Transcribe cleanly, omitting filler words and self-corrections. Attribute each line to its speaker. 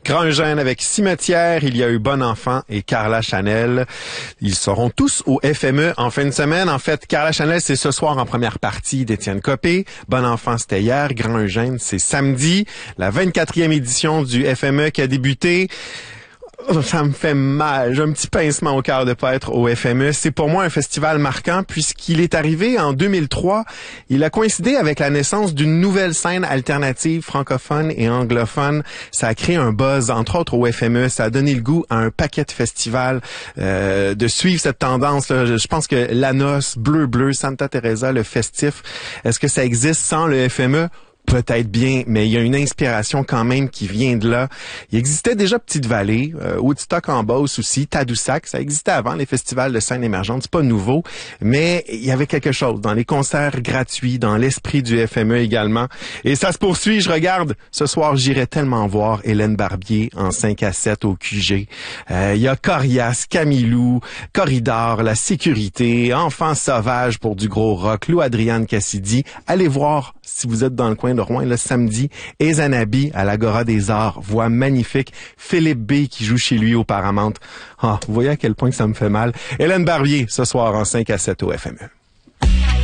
Speaker 1: Grand Eugène avec Cimetière, il y a eu Bon Enfant et Carla Chanel. Ils seront tous au FME en fin de semaine. En fait, Carla Chanel, c'est ce soir en première partie d'Étienne Copé. Bon Enfant, c'était hier. Grand Eugène, c'est samedi. La 24e édition du FME qui a débuté. Ça me fait mal. J'ai un petit pincement au cœur de pas être au FME. C'est pour moi un festival marquant puisqu'il est arrivé en 2003. Il a coïncidé avec la naissance d'une nouvelle scène alternative francophone et anglophone. Ça a créé un buzz, entre autres au FME. Ça a donné le goût à un paquet de festivals de suivre cette tendance-là. Je pense que l'ANOS, Bleu, Santa Teresa, le festif, est-ce que ça existe sans le FME? Peut-être bien, mais il y a une inspiration quand même qui vient de là. Il existait déjà Petite-Vallée, Woodstock en Beauce aussi, Tadoussac, ça existait avant, les festivals de scène émergente, c'est pas nouveau, mais il y avait quelque chose dans les concerts gratuits, dans l'esprit du FME également. Et ça se poursuit, je regarde, ce soir j'irai tellement voir Hélène Barbier en 5 à 7 au QG. Il y a Corias, Camilou, Corridor, La Sécurité, Enfants Sauvages pour du gros rock, Lou Adriane Cassidy. Allez voir si vous êtes dans le coin de Rouen, le samedi, et Zanabi à l'Agora des Arts, voix magnifique, Philippe B qui joue chez lui au Paramount. Vous voyez à quel point que ça me fait mal. Hélène Barbier, ce soir en 5 à 7 au FME.